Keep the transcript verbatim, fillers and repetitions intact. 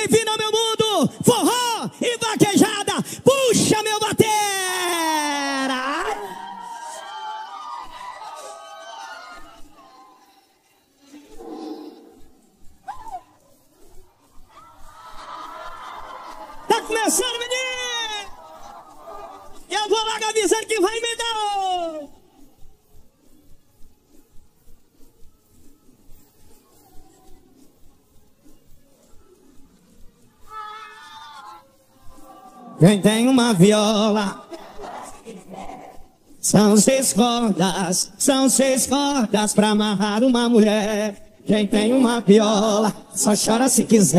bem-vindo ao meu mundo. Forró e vaquejada. Puxa, meu batera. Tá começando, menino. E eu vou logo avisando que vai me dar. Quem tem uma viola, são seis cordas, são seis cordas pra amarrar uma mulher. Quem tem uma viola, só chora se quiser.